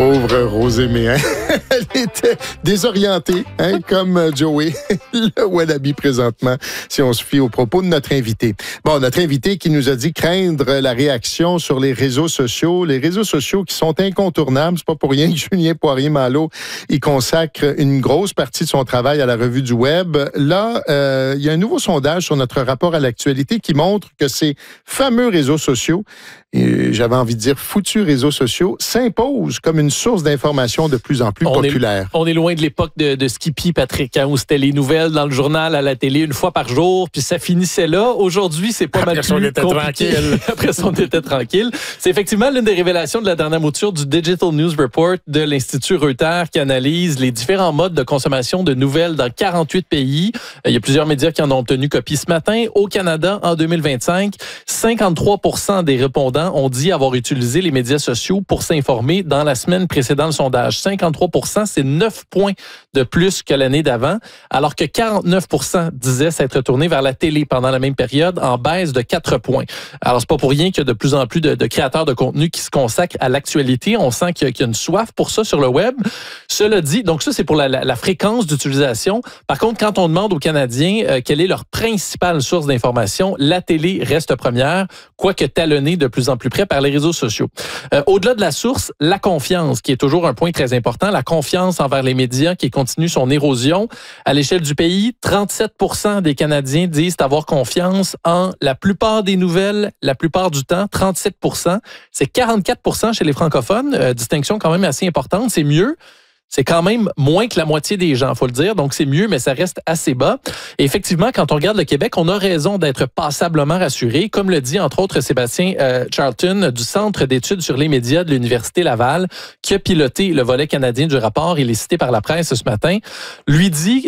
Pauvre Rosée Méhin. Elle était désorientée, comme Joey, le Wallaby présentement, si on se fie aux propos de notre invité. Bon, notre invité qui nous a dit craindre la réaction sur les réseaux sociaux. Les réseaux sociaux qui sont incontournables. C'est pas pour rien que Julien Poirier-Malo y consacre une grosse partie de son travail à la revue du Web. Là, il y a un nouveau sondage sur notre rapport à l'actualité qui montre que ces fameux réseaux sociaux, et j'avais envie de dire foutus réseaux sociaux, s'imposent comme une source d'information de plus en plus populaire. On est loin de l'époque de Skippy, Patrick, où c'était les nouvelles dans le journal, à la télé, une fois par jour, puis ça finissait là. Aujourd'hui, c'est pas mal plus compliqué. Après ça, on était tranquille. C'est effectivement l'une des révélations de la dernière mouture du Digital News Report de l'Institut Reuters qui analyse les différents modes de consommation de nouvelles dans 48 pays. Il y a plusieurs médias qui en ont obtenu copie ce matin. Au Canada, en 2025, 53% des répondants ont dit avoir utilisé les médias sociaux pour s'informer dans la semaine précédant le sondage. 53%, c'est 9 points de plus que l'année d'avant, alors que 49% disaient s'être tournés vers la télé pendant la même période, en baisse de 4 points. Alors, c'est pas pour rien qu'il y a de plus en plus de créateurs de contenu qui se consacrent à l'actualité. On sent qu'il y a une soif pour ça sur le web. Cela dit, donc ça, c'est pour la fréquence d'utilisation. Par contre, quand on demande aux Canadiens quelle est leur principale source d'information, la télé reste première, quoique talonnée de plus en plus près par les réseaux sociaux. Au-delà de la source, la confiance, qui est toujours un point très important, la confiance envers les médias qui continue son érosion. À l'échelle du pays, 37% des Canadiens disent avoir confiance en la plupart des nouvelles, la plupart du temps, 37%. C'est 44% chez les francophones, distinction quand même assez importante, c'est mieux. C'est quand même moins que la moitié des gens, faut le dire. Donc, c'est mieux, mais ça reste assez bas. Et effectivement, quand on regarde le Québec, on a raison d'être passablement rassuré. Comme le dit, entre autres, Sébastien Charlton du Centre d'études sur les médias de l'Université Laval, qui a piloté le volet canadien du rapport. Il est cité par la presse ce matin. Lui dit